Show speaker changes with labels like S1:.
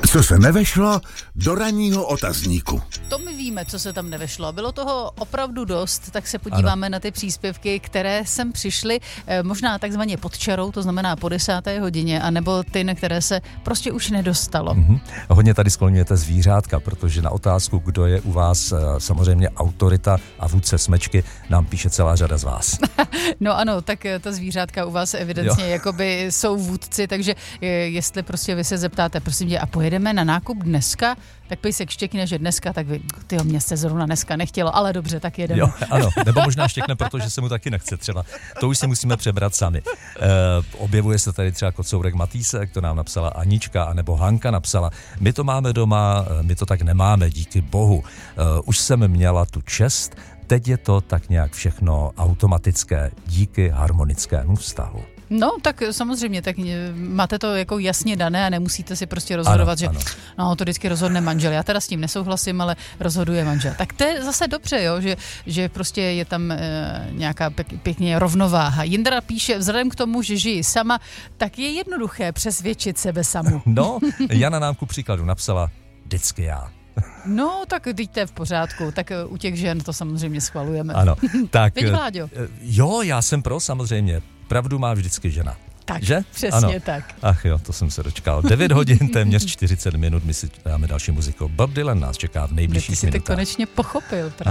S1: Co se nevešlo do ranního otazníku.
S2: To my víme, co se tam nevešlo. Bylo toho opravdu dost, tak se podíváme na ty příspěvky, které sem přišly možná takzvaně pod čarou, to znamená po 10. hodině, anebo ty, na které se prostě už nedostalo.
S3: Hodně tady skloňujete zvířátka, protože na otázku, kdo je u vás samozřejmě autorita a vůdce smečky, nám píše celá řada z vás.
S2: No ano, tak ta zvířátka u vás evidentně jakoby jsou vůdci, takže jestli prostě vy se zeptáte, prosím tě, a pojedeme na nákup dneska, tak pejsek štěkne, že dneska, tak vy, tyjo, mě se zrovna dneska nechtělo, ale dobře, tak jedeme.
S3: Jo, ano, nebo možná štěkne, protože se mu taky nechce třeba. To už si musíme přebrat sami. Objevuje se tady třeba kocourek Matýsek, to nám napsala Anička, anebo Hanka napsala. My to máme doma, my to tak nemáme, díky bohu. Už jsem měla tu čest, teď je to tak nějak všechno automatické, díky harmonickému vztahu.
S2: No, tak samozřejmě, tak máte to jako jasně dané a nemusíte si prostě rozhodovat, že no, to vždycky rozhodne manžel. Já teda s tím nesouhlasím, ale rozhoduje manžel. Tak to je zase dobře, jo, že prostě je tam nějaká pěkně rovnováha. Jindra píše, vzhledem k tomu, že žiji sama, tak je jednoduché přesvědčit sebe samu.
S3: No, Jana nám ku příkladu napsala, vždycky já.
S2: No, tak teď to je v pořádku. Tak u těch žen to samozřejmě schvalujeme.
S3: Ano, tak.
S2: Teď, Vláďo.
S3: Jo, já jsem pro, samozřejmě. Pravdu má vždycky žena.
S2: Tak,
S3: že?
S2: Přesně
S3: ano.
S2: Tak.
S3: Ach jo, to jsem se dočkal. 9 hodin, téměř 40 minut, my si dáme další muziku. Bob Dylan nás čeká v nejbližších minutách.
S2: Ty jsi to konečně pochopil.